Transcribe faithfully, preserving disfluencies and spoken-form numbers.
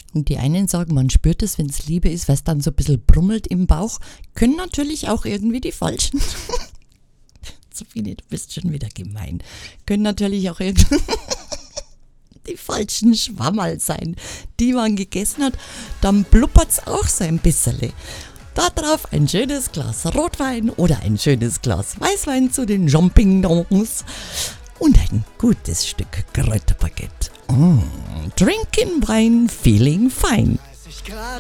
Und die einen sagen, man spürt es, wenn es Liebe ist, weil es dann so ein bisschen brummelt im Bauch. Können natürlich auch irgendwie die Falschen. Sophie, du bist schon wieder gemein. Können natürlich auch irgendwie die falschen Schwammerl sein, die man gegessen hat. Dann blubbert's auch so ein bisschen. Da drauf ein schönes Glas Rotwein oder ein schönes Glas Weißwein zu den Champignons und ein gutes Stück Kräuterbaguette. Mm, drinking wine, feeling fine.